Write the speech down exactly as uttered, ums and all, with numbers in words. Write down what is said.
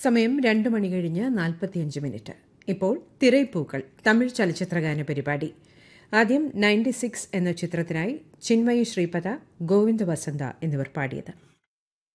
സമയം രണ്ട് മണി കഴിഞ്ഞ് നാൽപ്പത്തിയഞ്ച് മിനിറ്റ്. ഇപ്പോൾ തിരൈപ്പൂക്കൾ തമിഴ് ചലച്ചിത്രഗാന പരിപാടി. ആദ്യം നയൻറ്റി സിക്സ് എന്ന ചിത്രത്തിനായി ചിന്മയി ശ്രീപദ, ഗോവിന്ദ വസന്ത എന്നിവർ പാടിയത്.